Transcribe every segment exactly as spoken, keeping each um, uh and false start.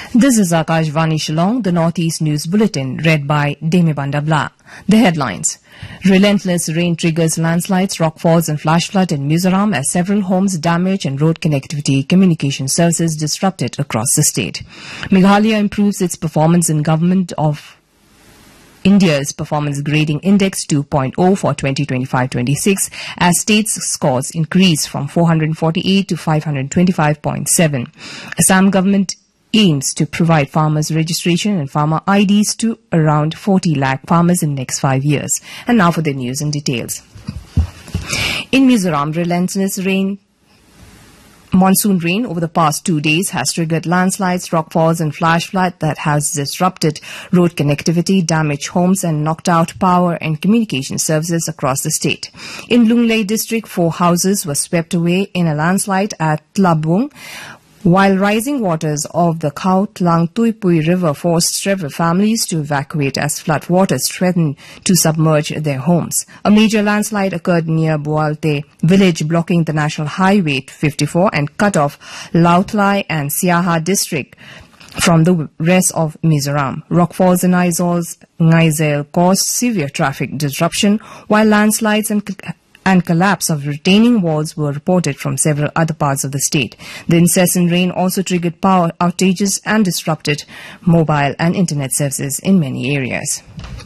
This is Akashvani Shillong, the Northeast News Bulletin, read by Demibanda Bla. The headlines. Relentless rain triggers landslides, rockfalls and flash flood in Mizoram as several homes damaged and road connectivity communication services disrupted across the state. Meghalaya improves its performance in government of India's Performance Grading Index two point oh for twenty twenty-five twenty-six as state's scores increase from four hundred forty-eight to five hundred twenty-five point seven. Assam government aims to provide farmers registration and farmer I Ds to around forty lakh farmers in the next five years. And now for the news and details. In Mizoram, relentless rain Monsoon rain over the past two days has triggered landslides, rockfalls and flash flood that has disrupted road connectivity, damaged homes and knocked out power and communication services across the state. In Lunglei district, four houses were swept away in a landslide at Tlabung, while rising waters of the Khao Tlang Tuipui River forced several families to evacuate as flood waters threatened to submerge their homes. A major landslide occurred near Bualte village, blocking the National Highway fifty-four and cut off Lautlai and Siaha district from the rest of Mizoram. Rockfalls in Aizol's Ngaizal caused severe traffic disruption, while landslides and and collapse of retaining walls were reported from several other parts of the state. The incessant rain also triggered power outages and disrupted mobile and internet services in many areas.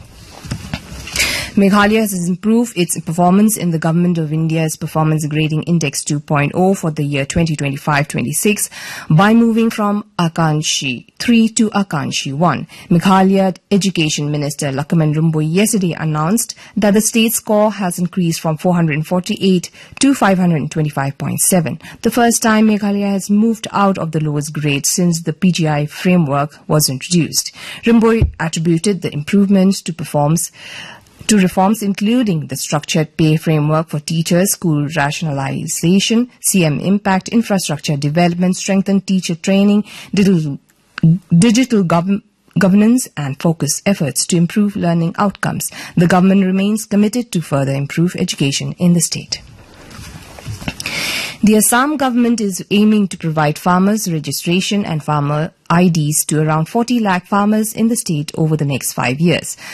Meghalaya has improved its performance in the Government of India's Performance Grading Index two point oh for the year twenty twenty-five twenty-six by moving from Akanshi three to Akanshi one. Meghalaya Education Minister Lakshman Rumboi yesterday announced that the state score has increased from four hundred forty-eight to five hundred twenty-five point seven, the first time Meghalaya has moved out of the lowest grade since the P G I framework was introduced. Rumboi attributed the improvements to performance to reforms including the structured pay framework for teachers, school rationalization, C M impact, infrastructure development, strengthened teacher training, digital, digital gov governance and focused efforts to improve learning outcomes. The government remains committed to further improve education in the state. The Assam government is aiming to provide farmers registration and farmer I Ds to around forty lakh farmers in the state over the next five years.